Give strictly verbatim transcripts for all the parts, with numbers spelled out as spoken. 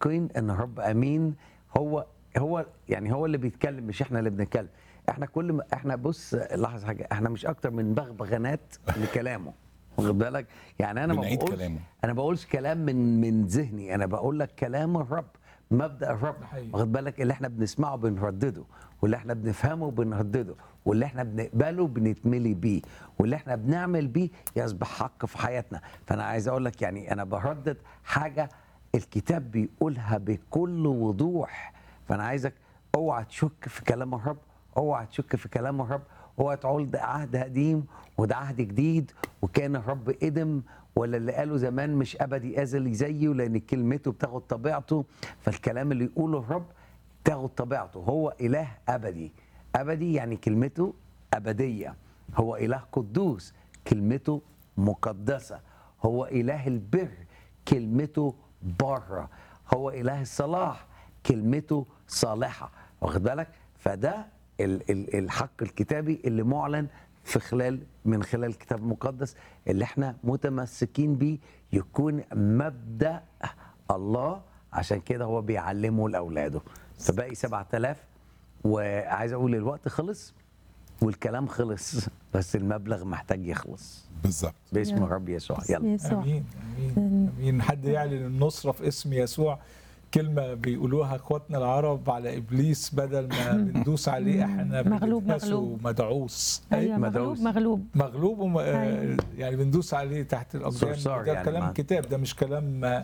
واثقين ان الرب امين. هو هو يعني هو اللي بيتكلم، مش احنا اللي بنتكلم. احنا كل ما احنا بص لاحظ حاجه، احنا مش اكتر من بغبغانات لكلامه، واخد بالك؟ يعني انا ما بنعيد بقولش كلامه. انا بقولش كلام من من ذهني، انا بقول لك كلام الرب، مبدأ الرب، ده حقيقي. واخد بالك؟ اللي احنا بنسمعه بنردده، واللي احنا بنفهمه بنردده، واللي احنا بنقبله بنتملي بيه، واللي احنا بنعمل بيه يصبح حق في حياتنا. فانا عايز اقول لك يعني انا بردد حاجه الكتاب بيقولها بكل وضوح. فانا عايزك اوعى تشك في كلام الرب، اوعى تشك في كلام الرب، اوعى تقول ده عهد قديم وده عهد جديد وكان الرب قدم، ولا اللي قاله زمان مش ابدي ازلي زيه، لان كلمته بتاخد طبيعته. فالكلام اللي يقوله الرب تاخد طبيعته. هو اله ابدي، ابدي يعني كلمته ابديه. هو اله قدوس، كلمته مقدسه. هو اله البر، كلمته بره. هو اله الصلاح، كلمته صالحه، واخد بالك؟ فده ال- ال- الحق الكتابي اللي معلن في خلال من خلال الكتاب المقدس اللي احنا متمسكين بيه، يكون مبدأ الله. عشان كده هو بيعلمه لاولاده. فباقي سبعة آلاف، وعايز اقول الوقت خلص والكلام خلص، بس المبلغ محتاج يخلص بالظبط. باسم يلا. الرب يسوع. باسم يلا يسوع. امين امين امين. حد يعلن النصره في اسم يسوع. كلمه بيقولوها اخواتنا العرب على ابليس، بدل ما بندوس عليه احنا مغلوب بندهسه مغلوب. مدعوس. ايوه مدعوس. مغلوب مغلوب. مغلوب وم... أيوة. يعني بندوس عليه تحت الاقدام. صرصار ده يعني كلام ما- كتاب، ده مش كلام آه،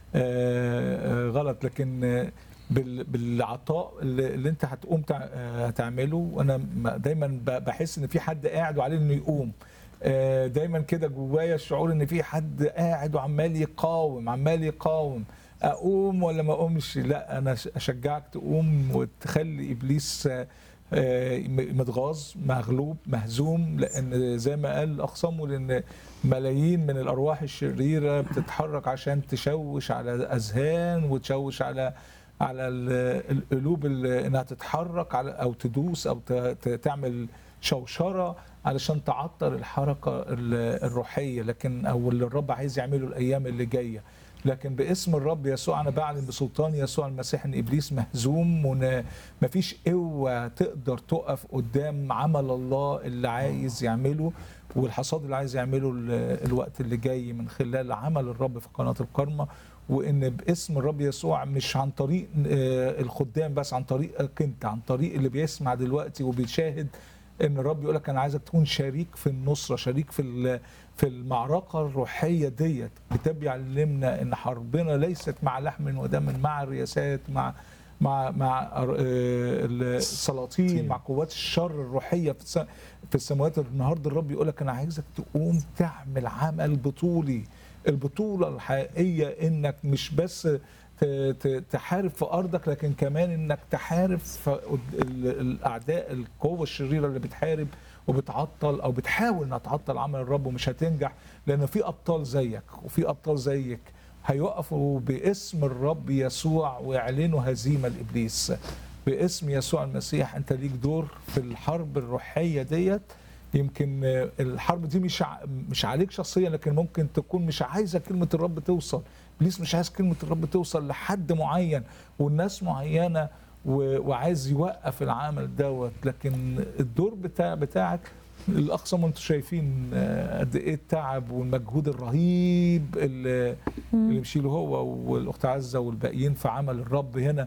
آه، غلط. لكن آه، بال- بالعطاء اللي اللي انت هتقوم تع- آه، هتعمله. وانا م- دايما ب- بحس ان في حد قاعد وعليه انه يقوم. آه، دايما كده جوايا الشعور ان في حد قاعد وعمال يقاوم عمال يقاوم. اقوم ولا ما اقومش؟ لا، انا أش- اشجعك تقوم وتخلي ابليس آه، آه، متغاظ مغلوب مهزوم. لان زي ما قال اقسموا، لان ملايين من الارواح الشريره بتتحرك عشان تشوش على اذهان وتشوش على على ال- القلوب، اللي انها تتحرك على او تدوس او ت- ت- تعمل شوشره علشان تعطل الحركه ال- الروحيه، لكن او اللي الرب عايز يعمله الايام اللي جايه. لكن باسم الرب يسوع انا بعلن بسلطان يسوع المسيح ان ابليس مهزوم، وان مفيش قوه تقدر تقف قدام عمل الله اللي عايز يعمله والحصاد اللي عايز يعمله ال- الوقت اللي جاي من خلال عمل الرب في قناه الكرمه. وان باسم الرب يسوع مش عن طريق آه، الخدام بس، عن طريقك انت، عن طريق اللي بيسمع دلوقتي وبيشاهد، ان الرب يقول لك انا عايزك تكون شريك في النصره، شريك في ال- في المعركه الروحيه ديت. الكتاب بيعلمنا ان حربنا ليست مع لحم ودم، مع الرياسات، مع مع مع آه، السلاطين، مع قوات الشر الروحيه في الس- في السماوات. النهارده الرب يقول لك انا عايزك تقوم تعمل عمل بطولي. البطوله الحقيقيه انك مش بس ت- ت- تحارب في ارضك، لكن كمان انك تحارب في قد- ال- الاعداء، القوه الشريره اللي بتحارب وبتعطل او بتحاول انها تعطل عمل الرب ومش هتنجح. لان في ابطال زيك وفي ابطال زيك هيقفوا باسم الرب يسوع ويعلنوا هزيمه لابليس. باسم يسوع المسيح انت ليك دور في الحرب الروحيه ديت. يمكن الحرب دي مش ع- مش عليك شخصيا، لكن ممكن تكون مش عايزه كلمه الرب توصل. ابليس مش عايز كلمه الرب توصل لحد معين والناس معينه، و- وعايز يوقف العمل دوت. لكن الدور بتاع بتاعك الاقصى، ما انتم شايفين آه، قد ايه التعب والمجهود الرهيب اللي اللي بيشيله هو والاخت عزه والباقيين في عمل الرب هنا.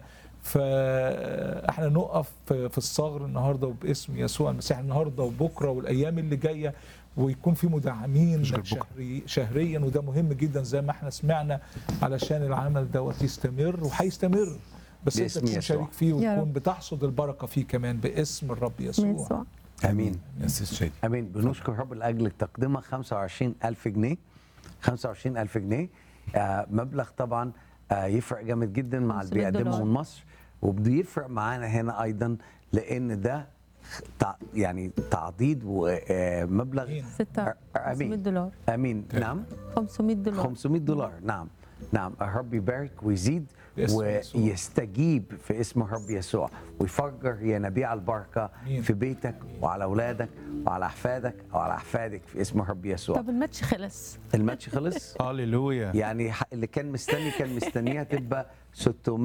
فاحنا نقف في الصغر النهارده وباسم يسوع المسيح النهارده وبكره والايام اللي جايه، ويكون في مدعمين مش غير بكرة. شهري شهريا. وده مهم جدا زي ما احنا سمعنا، علشان العمل دوت يستمر وهيستمر. بس انت باسم تكون يسوع. شريك فيه يا وتكون رب. بتحصد البركه فيه كمان باسم الرب يسوع. يسوع. امين يا سيد شادي. امين. بنشكر الرب لاجل تقديمها خمسة وعشرين ألف جنيه. خمسة وعشرين ألف جنيه آه مبلغ طبعا آه يفرق جامد جدا مع اللي خمسمية بيقدمه دولار. من مصر، وبيفرق معانا هنا ايضا، لان ده تع- يعني تعضيد ومبلغ آمين. ستة خمسمية امين دولار. امين. نعم خمسمية دولار. خمسمية دولار. نعم نعم. الرب يبارك ويزيد باسم يسوع. ويستجيب في اسم الرب يسوع، ويفجر ينابيع البركه آمين. في بيتك وعلى اولادك وعلى احفادك وعلى احفادك في اسم الرب يسوع. طب الماتش خلص. الماتش خلص هللويا. يعني اللي كان مستني كان مستنيها تبقى ستمائة